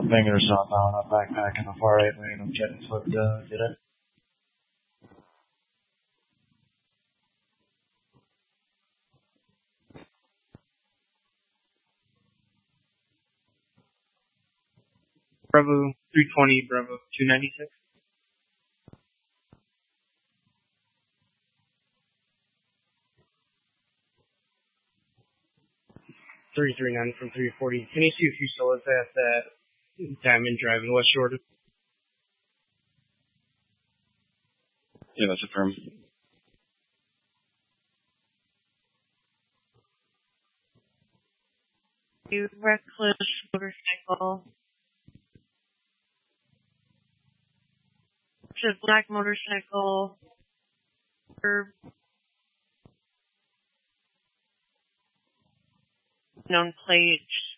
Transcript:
fingers on a backpack in the far right lane. I'm getting flipped, get it? Bravo 320, Bravo 296. .339 from 340. Can you see if you still is at that Diamond Drive in West Jordan? Yeah, that's affirmed. Reckless motorcycle. It's a black motorcycle. Known plate.